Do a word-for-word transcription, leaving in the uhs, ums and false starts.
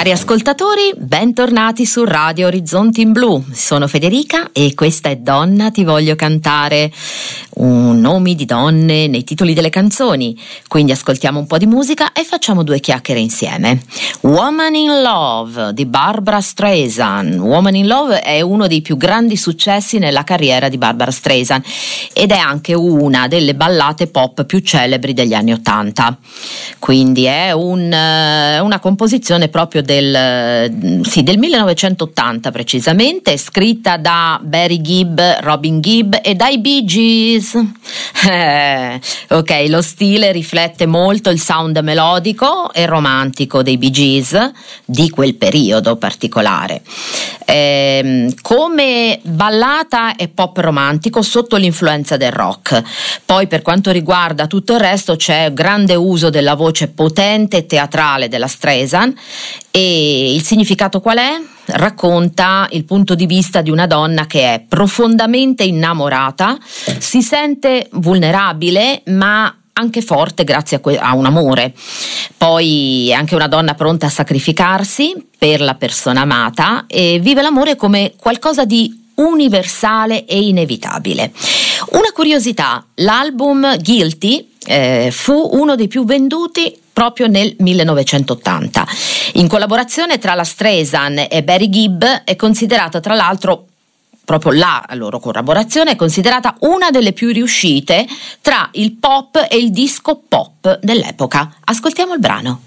Cari ascoltatori, bentornati su Radio Orizzonti in Blu. Sono Federica e questa è Donna ti voglio cantare, un nomi di donne nei titoli delle canzoni. Quindi ascoltiamo un po' di musica e facciamo due chiacchiere insieme. Woman in Love di Barbra Streisand. Woman in Love è uno dei più grandi successi nella carriera di Barbra Streisand ed è anche una delle ballate pop più celebri degli anni Ottanta. Quindi è un, una composizione proprio del, sì, del millenovecentottanta precisamente, scritta da Barry Gibb, Robin Gibb e dai Bee Gees. Eh, ok, lo stile riflette molto il sound melodico e romantico dei Bee Gees di quel periodo particolare. Eh, come ballata è pop romantico sotto l'influenza del rock. Poi per quanto riguarda tutto il resto c'è grande uso della voce potente e teatrale della Streisand. E il significato qual è? Racconta il punto di vista di una donna che è profondamente innamorata, si sente vulnerabile ma anche forte grazie a, que- a un amore. Poi è anche una donna pronta a sacrificarsi per la persona amata e vive l'amore come qualcosa di universale e inevitabile. Una curiosità, l'album Guilty eh, fu uno dei più venduti proprio nel millenovecentottanta. In collaborazione tra la Streisand e Barry Gibb è considerata tra l'altro proprio la loro collaborazione è considerata una delle più riuscite tra il pop e il disco pop dell'epoca. Ascoltiamo il brano.